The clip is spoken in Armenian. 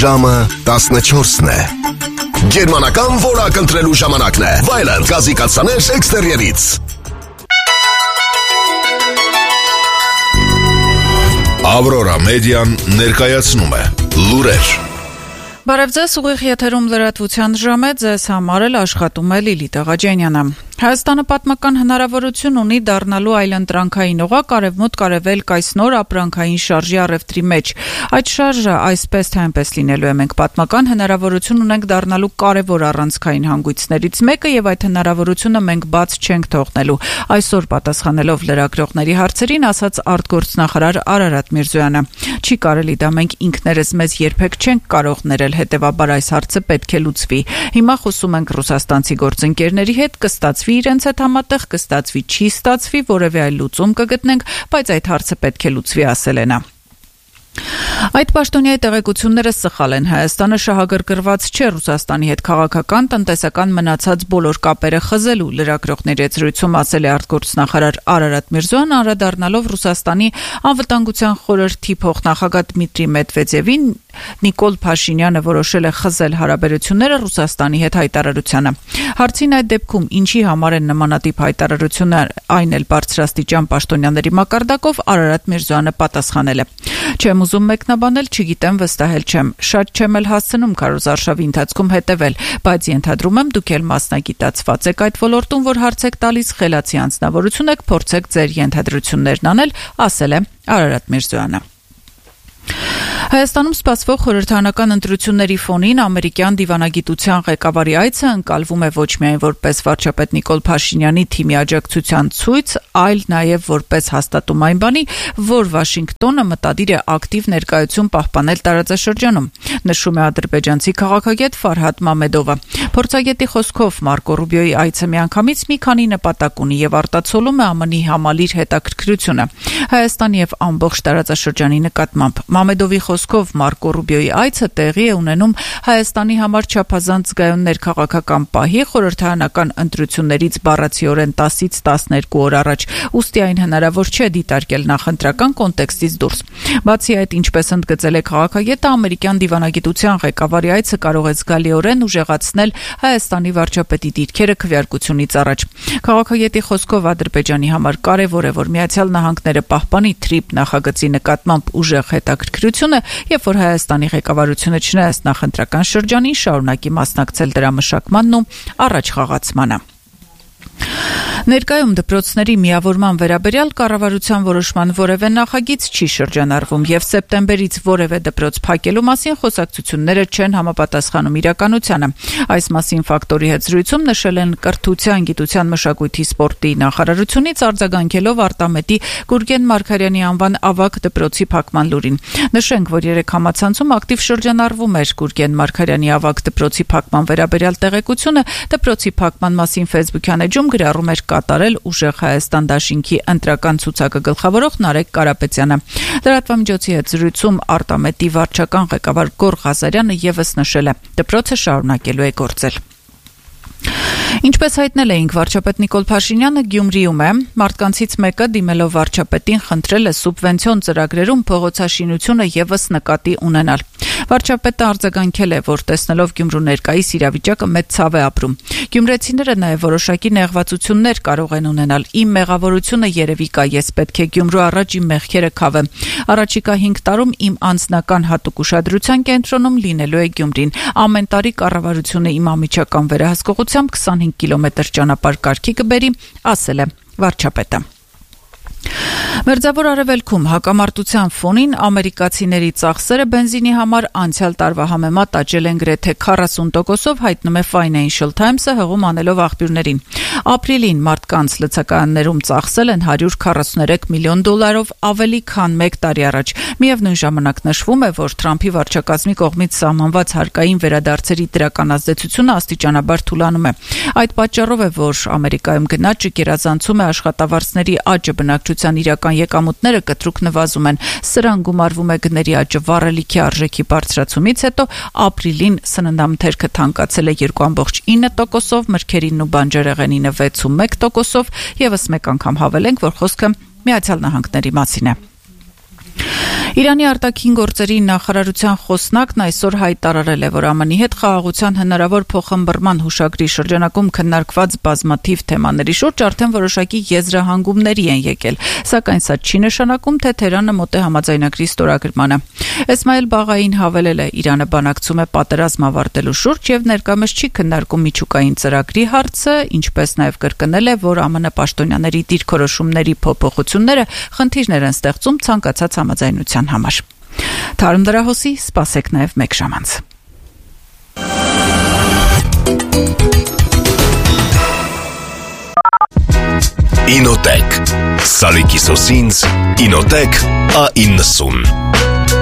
Ժամը 14-ն է։ Գերմանական որակ ընտրելու ժամանակն է։ Վայելն գազիկացաներ էքստերիերից։ Ավրորա մեդիան ներկայացնում է լուրեր։ Բարև ձեզ, ուղիղ եթերում լրատվության ժամ է, ձեզ համար էլ աշխատում է Լիլիթ Աղաջանյանը։ Հայաստանը պատմական հնարավորություն ունի դառնալու այլընտրանքային օղակ արևմուտք-արևել կայսնոր ապրանքային շարժի առևտրի մեջ։ Այդ շարժը այսպես թե այնպես լինելու է։ Մենք պատմական հնարավորություն ունենք դառնալու կարևոր առանցքային հանգույցներից մեկը եւ այդ հնարավորությունը մենք բաց չենք թողնելու։ Այսօր պատասխանելով լրագրողների հարցերին ասաց արտգործնախարար Արարատ Միրզոյանը։ Չի կարելի դա, մենք ինքներս մեզ երբեք չենք կարող ներել, հետեւաբար այս հարցը պետք է լուծվի։ Հիմա խոսում ենք ռուսաստանցի գործընկերների հետ, կստացվի իրենց հետ համատեղ, կստացվի, չի ստացվի, որևէ այլ լուծում կգտնենք, բայց այդ հարցը պետք է լուծվի, ասել է նա։ Այդ պաշտոնյայի տեղեկությունները սխալ են։ Հայաստանը շահագրգռված չէ Ռուսաստանի հետ քաղաքական, տնտեսական մնացած բոլոր կապերը խզելու, լրագրողների հետ զրույցում ասել է արտգործնախարար Արարատ Միրզոյանը, անդրադառնալով Ռուսաստանի անվտանգության խորհրդի փոխնախագահ Դմիտրի Մեդվեդևին, Նիկոլ Փաշինյանը որոշել է խզել հարաբերությունները Ռուսաստանի հետ հայտարարությանը։ Հարցին այդ դեպքում ինչի համար են նմանատիպ հայտարարություններ, այն էլ բարձրաստիճան պաշտոնյաների մակարդակով, Արարատ Միրզոյանը պատասխանել է. Չեմ ուզում մեկնաբանել, չգիտեմ, վստահել չեմ, շատ չեմ էլ հասցնում քարոզարշավի ընթացքում հետևել, բայց ենթադրում եմ դուք էլ մասնագիտացված եք այդ ոլորտում, որ հարց եք տալիս, խելացի անձնավորություն եք, փորձեք ձեր ենթադրություններն անել, ասել է Արարատ Միրզոյանը։ Հայաստանում սպասվող խորհրդարանական ընտրությունների ֆոնին ամերիկյան դիվանագիտության ղեկավարի այցը ընկալվում է ոչ միայն որպես վարչապետ Նիկոլ Փաշինյանի թիմի աջակցության ցույց, այլ նաև որպես հաստատում այն բանի, որ Վաշինգտոնը մտադիր է ակտիվ ներկայություն պահպանել տարածաշրջանում, նշում է ադրբեջանցի քաղաքագետ Ֆարհադ Մամեդովը։ Փորձագետի խոսքով Մարկո Ռուբիոյի այցը միանգամից մի քանի նպատակ ունի եւ արտացոլում է ԱՄՆ-ի համալիր հետաքրքրությունը Հայաստանի եւ ամբողջ տարածաշրջանի նկատմամբ։ Մամեդովի խոսքով Մարկո Ռուբիոյի այցը տեղի է ունենում Հայաստանի համար չափազանց զգայուն ներքաղաքական պահի խորհրդարանական ընտրություններից բառացիորեն 10-ից 12 օր առաջ, ուստի այն հնարավոր չէ դիտարկել նախընտրական կոնտեքստից դուրս։ Բացի այդ, ինչպես ընդգծել է քաղաքագետը, ամերիկյան դիվանագիտության ղեկավարի այցը կարող է զգալիորեն ուժեղացնել Հայաստանի վարչապետի դիրքերը քվեարկությունից առաջ։ Քաղաքագետի խոսքով Ադրբեջանի համար կարևոր է, որ Միացյալ Նահանգները պահպանի TRIP նախագծի նկատմամբ ուժեղ հետաքրքրությունը եւ որ Հայաստանի ղեկավարությունը չնայած նախընտրական շրջանին շարունակի մասնակցել դրա մշակմանն ու առաջ խաղացմանը։ Ներկայում դպրոցների միավորման վերաբերյալ կառավարության որոշման որևէ նախագիծ չի շրջանառվում եւ սեպտեմբերից որևէ դպրոց փակելու մասին խոսակցությունները չեն համապատասխանում իրականությանը։ Այս մասին ֆակտորի հետ զրույցում նշել են Կրթության, գիտության, մշակույթի, սպորտի նախարարությունից արձագանքելով Արտամետի Գուրգեն Մարգարյանի անվան ավագ դպրոցի փակման լուրին։ Նշենք, որ երեք համացանցում ակտիվ շրջանառվում էր Գուրգեն Մարգարյանի ավագ դպրոցի փակման վերաբերյալ տեղեկությունը, դպրոցի փակման մասին Facebook-յան էջում գրառում էր կատարել ուժեղ Հայաստան դաշինքի ընտրական ցուցակը գլխավորող Նարեկ Կարապետյանը։ Լրատվամիջոցի հետ զրույցում Արտամետի վարչական ղեկավար Գոր Ղազարյանը եւս նշել է. դպրոցը շարունակելու է գործել։ Ինչպես հայտնել էինք, վարչապետ Նիկոլ Փաշինյանը Գյումրիում է, մարդկանցից մեկը դիմելով վարչապետին խնդրել է սուբվենցիոն ծրագրերում փողոցաշինությունը եւս նկատի ունենալ։ Վարչապետը արձագանքել է, որ տեսնելով Գյումրու ներկայիս իրավիճակը մեծ ցավ է ապրում։ Գյումրեցիները նաև որոշակի նեղվածություններ կարող են ունենալ։ Իմ մեղավորությունը երևի կա, ես պետք է Գյումրու առաջ իմ մեղքերը քավեմ։ Առաջիկա 5 տարում իմ անձնական հատուկ ուշադրության կենտրոնում լինելու է Գյումրին։ Ամեն տարի կառավարությունը իմ անմիջական վերահսկողությամբ 25 կիլոմետր ճանապարհ կարգի կբերի, ասել է վարչապետը։ Մերձավոր Արևելքում հակամարտության ֆոնին ամերիկացիների ծախսերը բենզինի համար անցյալ տարվա համեմատ աճել են գրեթե 40%-ով, հայտնում է Financial Times-ը հղում անելով աղբյուրներին։ Ապրիլին մարդկանց լցակայաններում ծախսել են $143 միլիոն, ավելի քան 1 տարի առաջ։ Միևնույն ժամանակ նշվում է, որ Թրամփի վարչակազմի կողմից սահմանված հարկային վերադարձերի դրական ազդեցությունը աստիճանաբար թուլանում է։ Այդ պատճառով է, որ Ամերիկայում գնաճը գերազանցում է աշխատավարձների աճը, բնակչության իրական եկամուտները կտրուկ նվազում են։ Սրան գումարվում է գների աճը վառելիքի արժեքի բարձրացումից հետո ապրիլին սննդամթերքը թանկացել է 2.9%-ով, մրգերին ու բանջարեղենինը 6.1%-ով, եւս մեկ անգամ հավելենք, որ խոսքը Միացյալ Նահանգների մասին է։ Իրանի արտաքին գործերի նախարարության խոսնակն այսօր հայտարարել է, որ ԱՄՆ-ի հետ խաղաղության հնարավոր փոխըմբռնման հուշագրի շրջանակում քննարկված բազմաթիվ թեմաների շուրջ արդեն որոշակի եզրահանգումների են եկել, սակայն սա չի նշանակում, թե Թեհրանը մոտ է համաձայնագրի ստորագրմանը։ Էսմայել Բաղային հավելել է, Իրանը բանակցում է պատերազմ ավարտելու շուրջ եւ ներկայումս չի քննարկում միջուկային ծրագրի հարցը, ինչպես նաեւ կրկնել է, որ ԱՄՆ պաշտոնյաների դիրքորոշումների փոփոխությունները խնդիրներ են ստեղծում ցանկացած համաձայնության համար։ Թարմ դրահոսի սպասեք նաև մեկ ժամ անց։ Ինոտեք Սալիկի սոսինց Ինոտեք A90